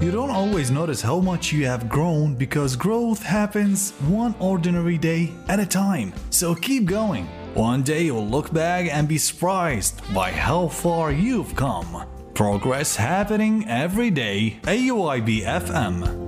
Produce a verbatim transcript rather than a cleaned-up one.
You don't always notice how much you have grown because growth happens one ordinary day at a time. So keep going. One day you'll look back and be surprised by how far you've come. Progress happening every day. A U I B F M.